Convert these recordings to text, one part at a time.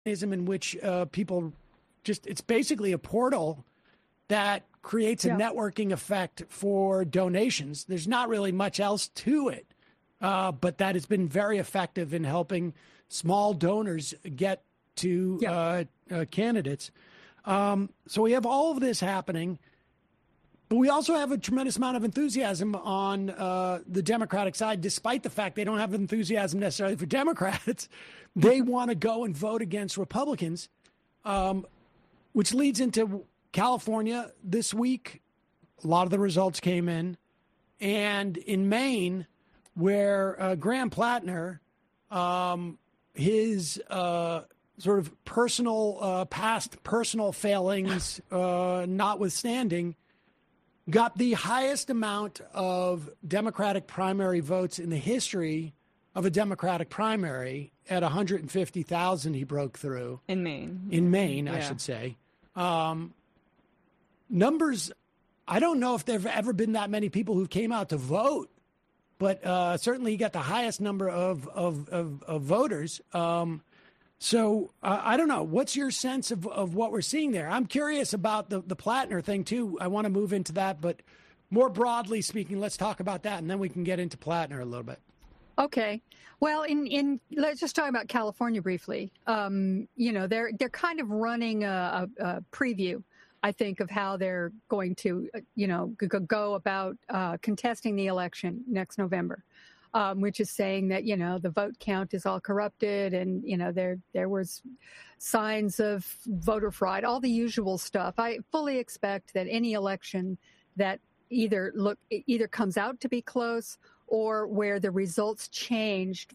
in which people it's basically a portal that creates a networking effect for donations. There's not really much else to it, but that has been very effective in helping small donors get to candidates. So we have all of this happening, but we also have a tremendous amount of enthusiasm on the Democratic side, despite the fact they don't have enthusiasm necessarily for Democrats. They want to go and vote against Republicans, which leads into California this week. A lot of the results came in. And in Maine, where Graham Plattner, his sort of past personal failings notwithstanding, got the highest amount of Democratic primary votes in the history of a Democratic primary at 150,000. He broke through in Maine. I should say. Numbers, I don't know if there have ever been that many people who came out to vote, but certainly he got the highest number of voters. So I don't know. What's your sense of what we're seeing there? I'm curious about the Plattner thing, too. I want to move into that. But more broadly speaking, let's talk about that, and then we can get into Plattner a little bit. Okay. Well, let's just talk about California briefly. They're kind of running a preview, I think, of how they're going to, go about contesting the election next November. Which is saying that, the vote count is all corrupted and, there was signs of voter fraud, all the usual stuff. I fully expect that any election that either comes out to be close or where the results changed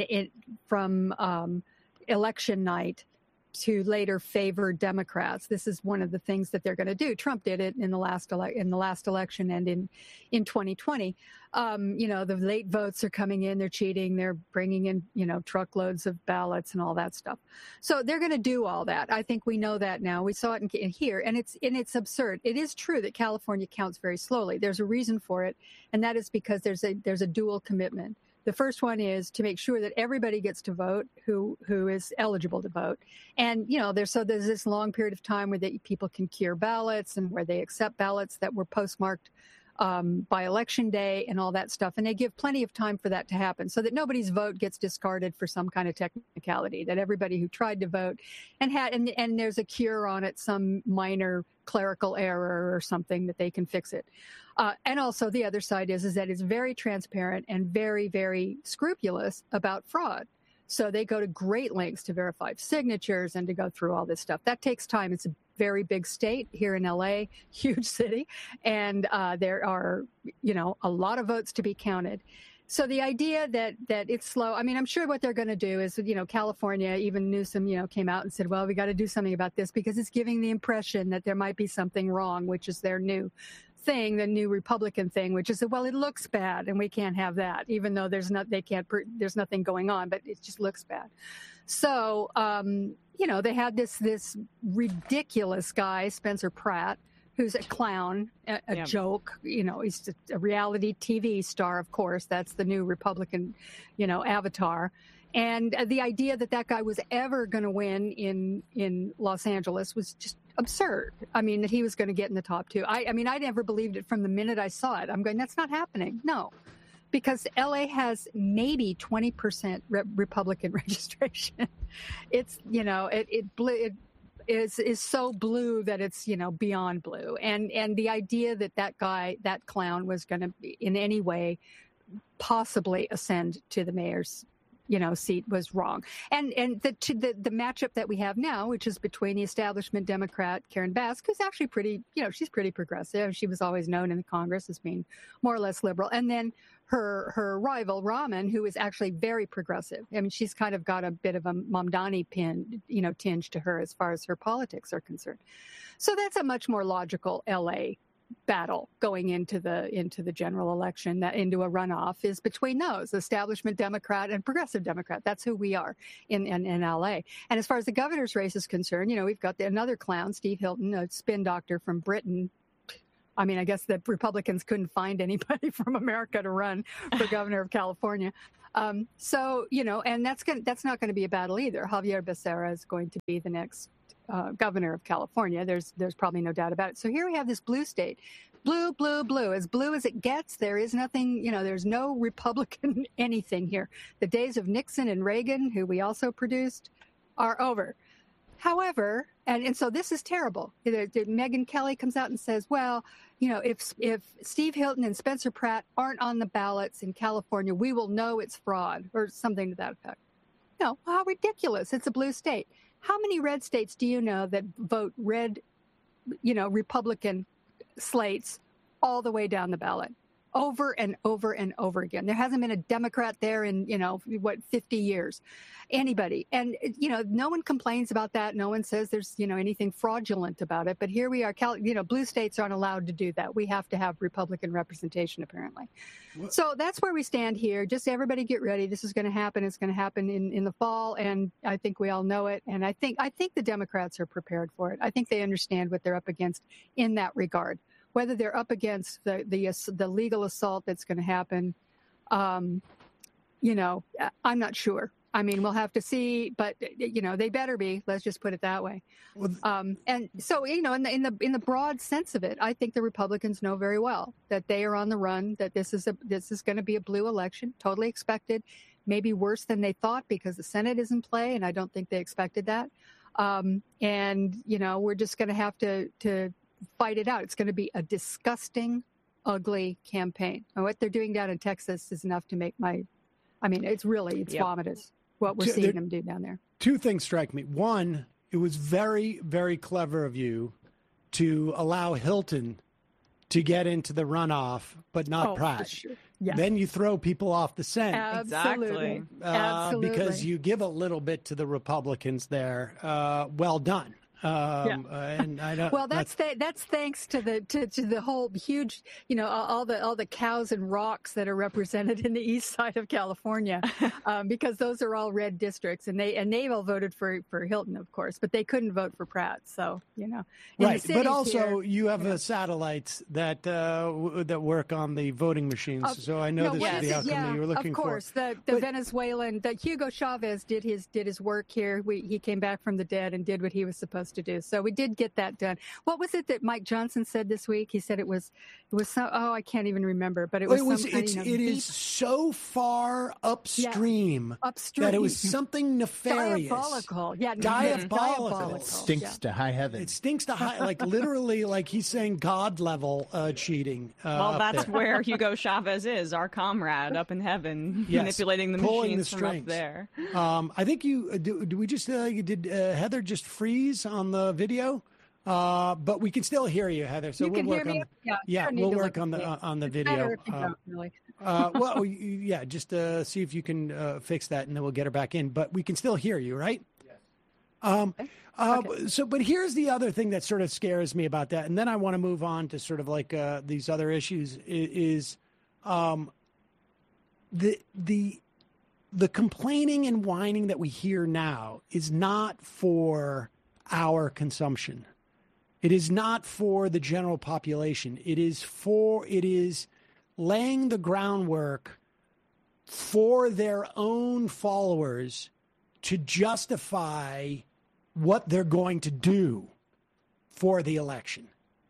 from election night to later favor Democrats. This is one of the things that they're going to do. Trump did it in the last election and in 2020. The late votes are coming in. They're cheating. They're bringing in, truckloads of ballots and all that stuff. So they're going to do all that. I think we know that now. We saw it in here, and it's absurd. It is true that California counts very slowly. There's a reason for it, and that is because there's a dual commitment. The first one is to make sure that everybody gets to vote who is eligible to vote. And, there's this long period of time where people can cure ballots and where they accept ballots that were postmarked by election day and all that stuff. And they give plenty of time for that to happen so that nobody's vote gets discarded for some kind of technicality, that everybody who tried to vote and there's a cure on it, some minor clerical error or something that they can fix it. And also the other side is that it's very transparent and very, very scrupulous about fraud. So they go to great lengths to verify signatures and to go through all this stuff. That takes time. It's a very big state here in LA, huge city. And there are, a lot of votes to be counted. So the idea that it's slow, I mean, I'm sure what they're going to do is, California, even Newsom, came out and said, well, we got to do something about this because it's giving the impression that there might be something wrong, which is their new thing, the new Republican thing, which is, well, it looks bad and we can't have that, even though there's nothing going on, but it just looks bad. So, they had this ridiculous guy, Spencer Pratt, who's a clown, a joke. He's just a reality TV star, of course. That's the new Republican, avatar. And the idea that guy was ever going to win in Los Angeles was just absurd. I mean, that he was going to get in the top two. I never believed it from the minute I saw it. I'm going, that's not happening. No, because LA has maybe 20% Republican registration. It's, it is so blue that it's, beyond blue. And the idea that clown was going to in any way possibly ascend to the mayor's seat was wrong. And the matchup that we have now, which is between the establishment Democrat Karen Bass, who's actually pretty, she's pretty progressive. She was always known in the Congress as being more or less liberal. And then her rival, Rahman, who is actually very progressive. I mean, she's kind of got a bit of a Mamdani tinge to her as far as her politics are concerned. So that's a much more logical LA battle going into the general election, that into a runoff is between those, establishment Democrat and progressive Democrat. That's who we are in LA. And as far as the governor's race is concerned, we've got another clown, Steve Hilton, a spin doctor from Britain. I mean, I guess the Republicans couldn't find anybody from America to run for governor of California. So, and that's not going to be a battle either. Javier Becerra is going to be the next governor of California. There's probably no doubt about it. So here we have this blue state, blue, as blue as it gets. There is nothing, there's no Republican anything here. The days of Nixon and Reagan, who we also produced, are over. However, and so this is terrible. Megyn Kelly comes out and says, well, if Steve Hilton and Spencer Pratt aren't on the ballots in California, we will know it's fraud, or something to that effect. No, how ridiculous. It's a blue state. How many red states do you know that vote red, Republican slates all the way down the ballot? Over and over and over again. There hasn't been a Democrat there in, 50 years. Anybody. And, no one complains about that. No one says there's, anything fraudulent about it. But here we are, blue states aren't allowed to do that. We have to have Republican representation, apparently. What? So that's where we stand here. Just everybody get ready. This is going to happen. It's going to happen in the fall. And I think we all know it. And I think the Democrats are prepared for it. I think they understand what they're up against in that regard. Whether they're up against the legal assault that's going to happen, I'm not sure. I mean, we'll have to see, but they better be. Let's just put it that way. And so, in the broad sense of it, I think the Republicans know very well that they are on the run. That this is going to be a blue election, totally expected. Maybe worse than they thought because the Senate is in play, and I don't think they expected that. We're just going to have to fight it out. It's going to be a disgusting, ugly campaign. And what they're doing down in Texas is enough to make it's vomitous what we're seeing them do down there. Two things strike me. One, it was very, very clever of you to allow Hilton to get into the runoff, but not Pratt. Sure. Yes. Then you throw people off the scent. Absolutely. Absolutely. Because you give a little bit to the Republicans there. Well done. And I don't. Well, that's thanks to the whole huge, all the cows and rocks that are represented in the east side of California, because those are all red districts, and they all voted for Hilton, of course, but they couldn't vote for Pratt. So right. But also you have satellites that work on the voting machines. So I know this is the outcome that you were looking for. Of course, the Venezuelan, Hugo Chavez did his work here. He came back from the dead and did what he was supposed to do. So we did get that done. What was it that Mike Johnson said this week? He said it was so, I can't even remember, but it is so far upstream that it was something nefarious. Diabolical. Yeah. Diabolical. It stinks to high heaven. It stinks to high, like literally, like he's saying God level cheating. Well, that's where Hugo Chavez is, our comrade up in heaven, manipulating the machines from up there. I think do we just, did Heather just freeze on the video? But we can still hear you, Heather. So we'll work on. We'll work on the video. Just see if you can fix that, and then we'll get her back in. But we can still hear you, right? Yes. So, but here's the other thing that sort of scares me about that, and then I want to move on to sort of like these other issues. Is the complaining and whining that we hear now is not for our consumption. It is not for the general population. It is laying the groundwork for their own followers to justify what they're going to do for the election.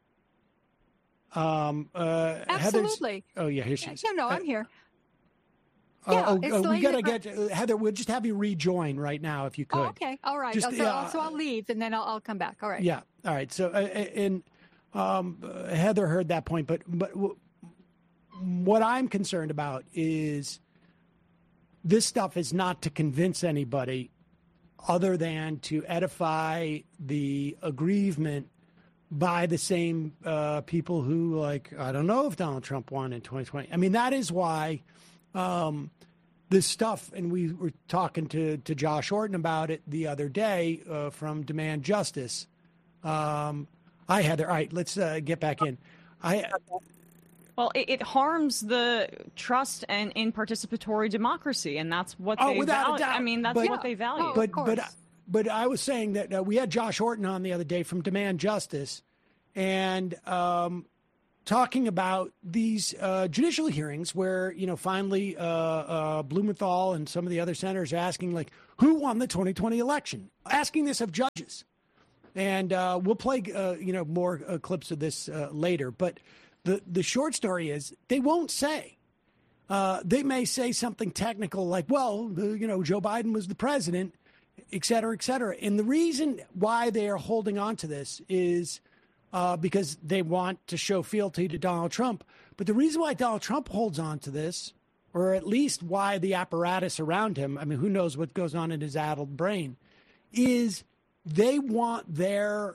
Absolutely. Here she is. No, I'm here. We gotta get Heather. We'll just have you rejoin right now if you could. Oh, okay, all right. So I'll leave and then I'll come back. All right. Yeah. All right. So Heather heard that point, but what I'm concerned about is this stuff is not to convince anybody other than to edify the aggrievement by the same people who, like, I don't know if Donald Trump won in 2020. I mean, that is why this stuff, and we were talking to Josh Orton about it the other day from Demand Justice. Hi, Heather. All right, let's get back in. Well, it harms the trust and in participatory democracy, and that's what they value. I mean, that's what they value. But I was saying that we had Josh Orton on the other day from Demand Justice, and talking about these judicial hearings where, finally Blumenthal and some of the other senators are asking, like, who won the 2020 election? Asking this of judges. And we'll play, more clips of this later. But the short story is they won't say. They may say something technical like, well, Joe Biden was the president, et cetera, et cetera. And the reason why they are holding on to this is because they want to show fealty to Donald Trump. But the reason why Donald Trump holds on to this, or at least why the apparatus around him, I mean, who knows what goes on in his addled brain, is they want their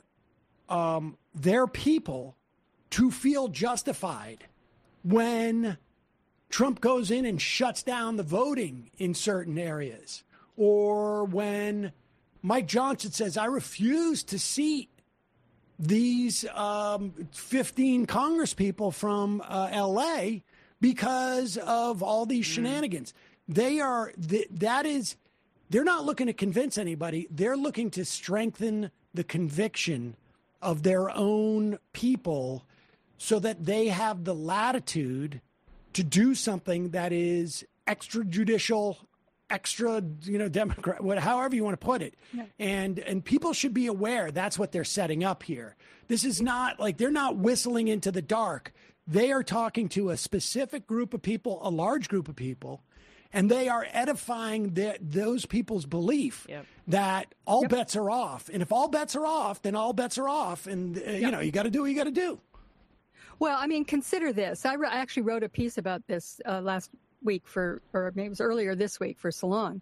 people to feel justified when Trump goes in and shuts down the voting in certain areas, or when Mike Johnson says, I refuse to seat these 15 congresspeople from L.A. because of all these shenanigans. They're not looking to convince anybody. They're looking to strengthen the conviction of their own people so that they have the latitude to do something that is extrajudicial, extra, Democrat, however you want to put it. Yeah. And people should be aware that's what they're setting up here. This is not like they're not whistling into the dark. They are talking to a specific group of people, a large group of people, and they are edifying those people's belief that all bets are off. And if all bets are off, then all bets are off. And, you got to do what you got to do. Well, I mean, consider this. I actually wrote a piece about this last week or maybe it was earlier this week for Salon.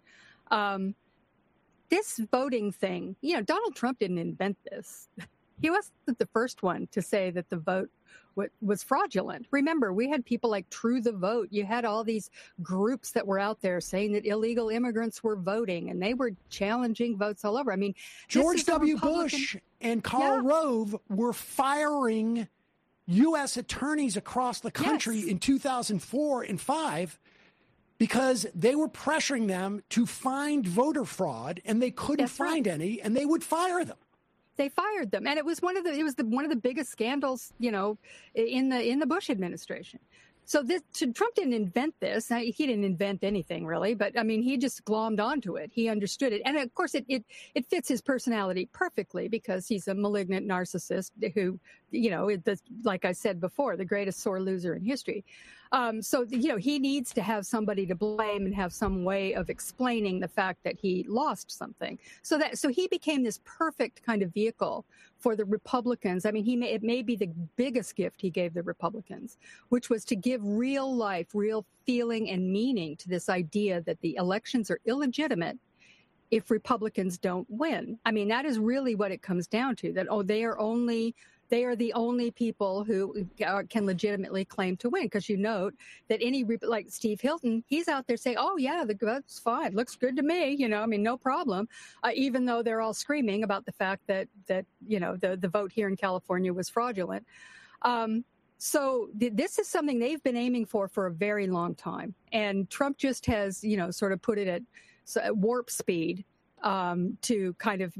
This voting thing, Donald Trump didn't invent this. He wasn't the first one to say that the vote was fraudulent. Remember, we had people like True the Vote. You had all these groups that were out there saying that illegal immigrants were voting, and they were challenging votes all over. I mean, George W. Bush and Karl Rove were firing U.S. attorneys across the country in 2004 and 2005 because they were pressuring them to find voter fraud, and they couldn't find any, and they would fire them. They fired them, and it was one of the biggest scandals, in the Bush administration. So Trump didn't invent this. He didn't invent anything really, but I mean, he just glommed onto it. He understood it, and of course, it fits his personality perfectly because he's a malignant narcissist who, like I said before, the greatest sore loser in history. So he needs to have somebody to blame and have some way of explaining the fact that he lost something. So he became this perfect kind of vehicle for the Republicans. I mean, it may be the biggest gift he gave the Republicans, which was to give real life, real feeling and meaning to this idea that the elections are illegitimate if Republicans don't win. I mean, that is really what it comes down to, that, they are the only people who can legitimately claim to win. Because you note that like Steve Hilton, he's out there saying, oh, yeah, the vote's fine. Looks good to me. No problem. Even though they're all screaming about the fact that the vote here in California was fraudulent. So this is something they've been aiming for a very long time. And Trump just has, sort of put it at warp speed. To kind of,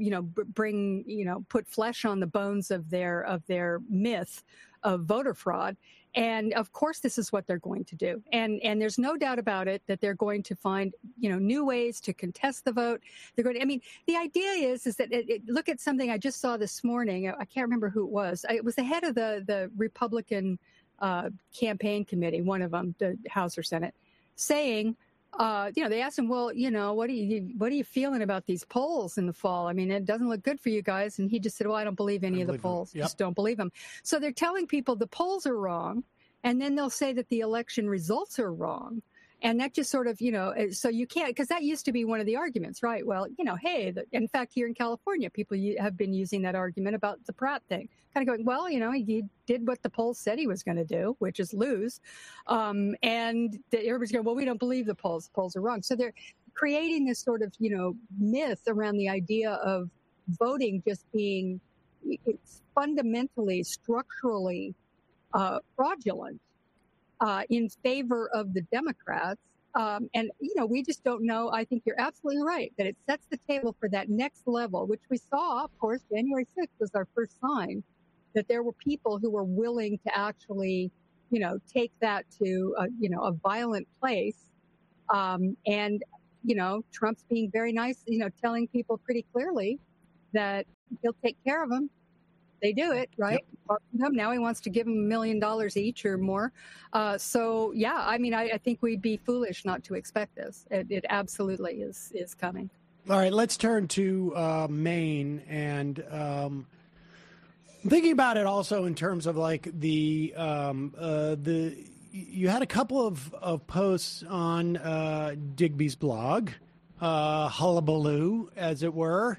put flesh on the bones of their myth of voter fraud. And of course, this is what they're going to do. And there's no doubt about it that they're going to find, new ways to contest the vote. They're going to, the idea is that look at something I just saw this morning. I can't remember who it was. It was the head of the Republican campaign committee, one of them, the House or Senate, saying, they asked him, well, what are you feeling about these polls in the fall? I mean, it doesn't look good for you guys. And he just said, well, I don't believe any of the polls. Yep. Just don't believe them. So they're telling people the polls are wrong. And then they'll say that the election results are wrong. And that just sort of, so you can't, because that used to be one of the arguments, right? Well, hey, in fact, here in California, people have been using that argument about the Pratt thing. Kind of going, well, he did what the polls said he was going to do, which is lose. And everybody's going, well, we don't believe the polls. The polls are wrong. So they're creating this sort of, myth around the idea of voting just being it's fundamentally, structurally fraudulent. In favor of the Democrats. And, we just don't know. I think you're absolutely right that it sets the table for that next level, which we saw, of course, January 6th was our first sign that there were people who were willing to actually, take that to, a violent place. And, Trump's being very nice, telling people pretty clearly that he'll take care of them. They do it, right? Yep. Now he wants to give them $1 million each or more. I think we'd be foolish not to expect this. It absolutely is coming. All right, let's turn to Maine, and thinking about it also in terms of like the you had a couple of posts on Digby's blog, Hullabaloo, as it were,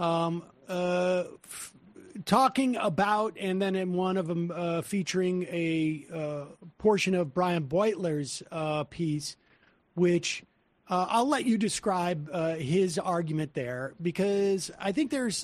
talking about, and then in one of them featuring a portion of Brian Beutler's piece, which I'll let you describe his argument there, because I think there's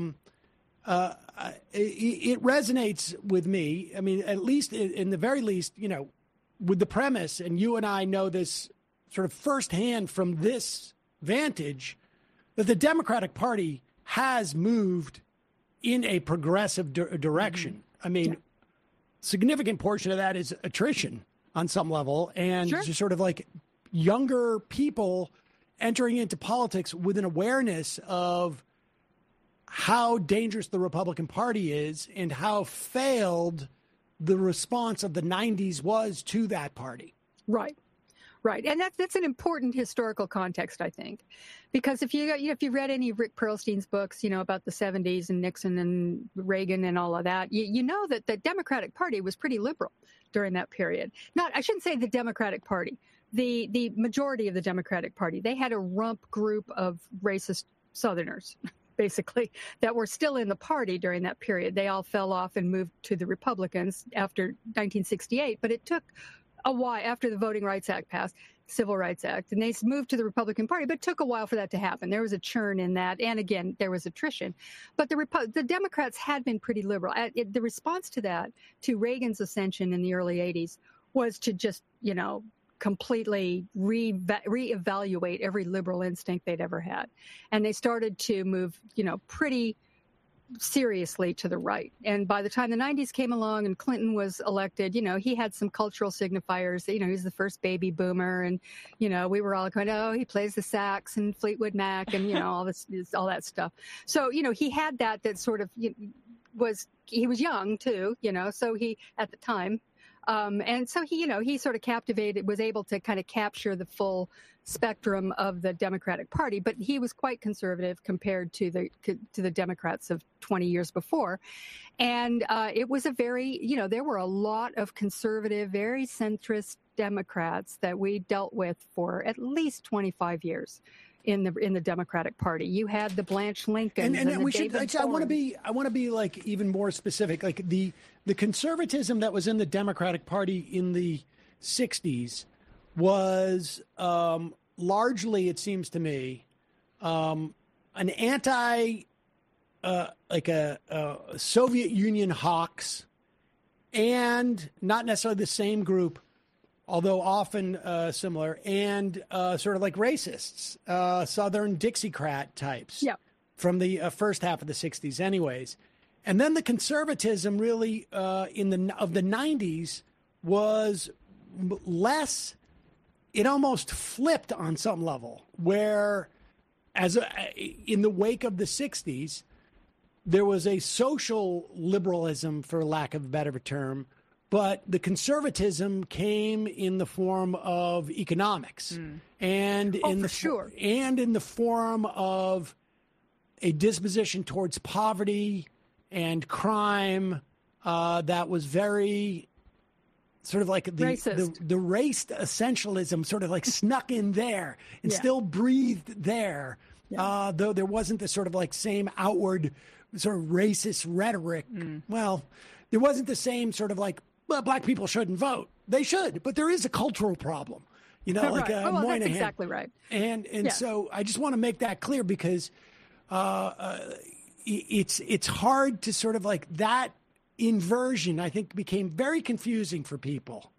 it resonates with me. I mean, at least in the very least, with the premise, and you and I know this sort of firsthand from this vantage, that the Democratic Party has moved in a progressive direction. Mm-hmm. I mean, significant portion of that is attrition on some level, and just sort of like younger people entering into politics with an awareness of how dangerous the Republican Party is and how failed the response of the 90s was to that party. Right. And that's an important historical context, I think, because if you've read any of Rick Perlstein's books, about the 70s and Nixon and Reagan and all of that, you know that the Democratic Party was pretty liberal during that period. I shouldn't say the Democratic Party, the majority of the Democratic Party. They had a rump group of racist Southerners, basically, that were still in the party during that period. They all fell off and moved to the Republicans after 1968, but it took a while after the Voting Rights Act passed, Civil Rights Act, and they moved to the Republican Party, but it took a while for that to happen. There was a churn in that, and again, there was attrition. But the Democrats had been pretty liberal. The response to that, to Reagan's ascension in the early 80s, was to just, completely reevaluate every liberal instinct they'd ever had. And they started to move, pretty seriously to the right. And by the time the 90s came along and Clinton was elected, he had some cultural signifiers. He was the first baby boomer. And, we were all going, oh, he plays the sax and Fleetwood Mac and, all that stuff. So, he had that sort of he was young too, so he, at the time, and so he sort of was able to kind of capture the full spectrum of the Democratic Party, but he was quite conservative compared to the Democrats of 20 years before. And it was a very, there were a lot of conservative, very centrist Democrats that we dealt with for at least 25 years. In the Democratic Party, you had the Blanche Lincoln, and we should. I want to be like even more specific. Like the conservatism that was in the Democratic Party in the 60s was largely, it seems to me, an anti, Soviet Union hawks, and not necessarily the same group, although often similar, and sort of like racists, Southern Dixiecrat types from the first half of the 60s anyways. And then the conservatism really of the 90s was less, it almost flipped on some level, where in the wake of the 60s, there was a social liberalism, for lack of a better term, but the conservatism came in the form of economics, and in the form of a disposition towards poverty and crime that was very sort of like the race essentialism sort of like snuck in there and still breathed there, though there wasn't the sort of like same outward sort of racist rhetoric. Well, there wasn't the same sort of like, well, black people shouldn't vote. They should, but there is a cultural problem, like Moynihan. That's exactly right. And so I just want to make that clear, because it's hard to sort of like that inversion, I think, became very confusing for people.